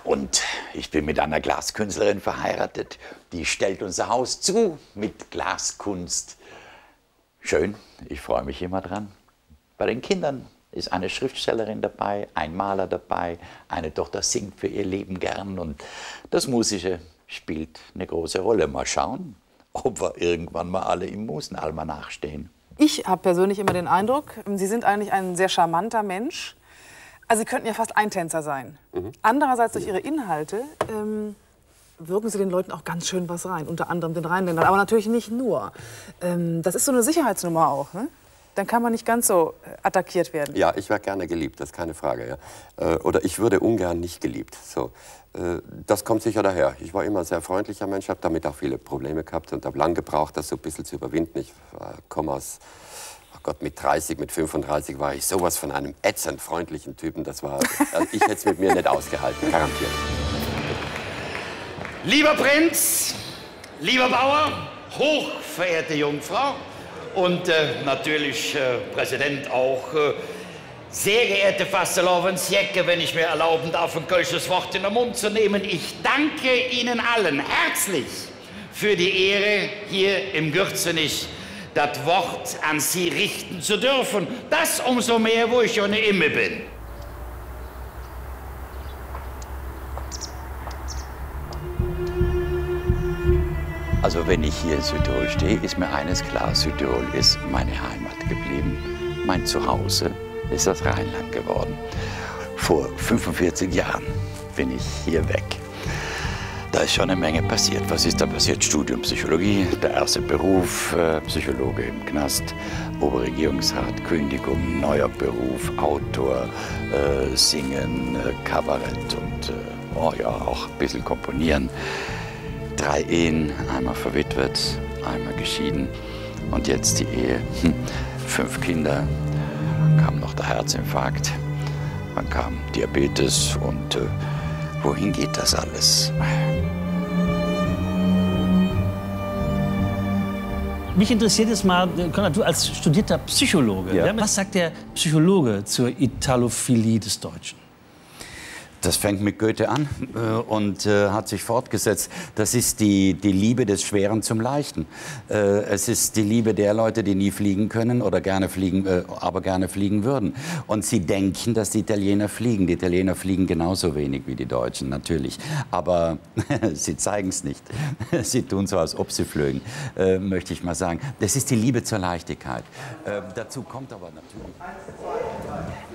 Und ich bin mit einer Glaskünstlerin verheiratet. Die stellt unser Haus zu mit Glaskunst. Schön, ich freue mich immer dran. Bei den Kindern ist eine Schriftstellerin dabei, ein Maler dabei, eine Tochter singt für ihr Leben gern und das Musische spielt eine große Rolle. Mal schauen, ob wir irgendwann mal alle im Musenalmanach stehen. Ich habe persönlich immer den Eindruck, Sie sind eigentlich ein sehr charmanter Mensch. Also Sie könnten ja fast Eintänzer sein. Andererseits durch Ihre Inhalte wirken Sie den Leuten auch ganz schön was rein, unter anderem den Rheinländern, aber natürlich nicht nur. Das ist so eine Sicherheitsnummer auch, ne? Dann kann man nicht ganz so attackiert werden. Ja, ich wäre gerne geliebt, das ist keine Frage. Ja. Oder ich würde ungern nicht geliebt. So, das kommt sicher daher. Ich war immer ein sehr freundlicher Mensch, habe damit auch viele Probleme gehabt und habe lang gebraucht, das so ein bisschen zu überwinden. Ich komme aus, oh Gott, mit 30, mit 35 war ich sowas von einem ätzend freundlichen Typen. Das war, ich hätte es mit mir nicht ausgehalten, garantiert. Lieber Prinz, lieber Bauer, hochverehrte Jungfrau und natürlich Präsident auch, sehr geehrte Fastelovensjecke, wenn ich mir erlauben darf, ein kölsches Wort in den Mund zu nehmen. Ich danke Ihnen allen herzlich für die Ehre, hier im Gürzenich das Wort an Sie richten zu dürfen. Das umso mehr, wo ich schon immer bin. Also wenn ich hier in Südtirol stehe, ist mir eines klar, Südtirol ist meine Heimat geblieben. Mein Zuhause ist das Rheinland geworden. Vor 45 Jahren bin ich hier weg. Da ist schon eine Menge passiert. Was ist da passiert? Studium Psychologie, der erste Beruf, Psychologe im Knast, Oberregierungsrat, Kündigung, neuer Beruf, Autor, Singen, Kabarett und oh ja, auch ein bisschen komponieren. 3 Ehen, einmal verwitwet, einmal geschieden und jetzt die Ehe. 5 Kinder, dann kam noch der Herzinfarkt, dann kam Diabetes und wohin geht das alles? Mich interessiert jetzt mal, Konrad, du als studierter Psychologe, ja. Was sagt der Psychologe zur Italophilie des Deutschen? Das fängt mit Goethe an und hat sich fortgesetzt. Das ist die Liebe des Schweren zum Leichten. Es ist die Liebe der Leute, die nie fliegen können oder gerne fliegen, aber gerne fliegen würden. Und sie denken, dass die Italiener fliegen. Die Italiener fliegen genauso wenig wie die Deutschen, natürlich. Aber sie zeigen es nicht. Sie tun so, als ob sie flögen, möchte ich mal sagen. Das ist die Liebe zur Leichtigkeit. Dazu kommt aber natürlich...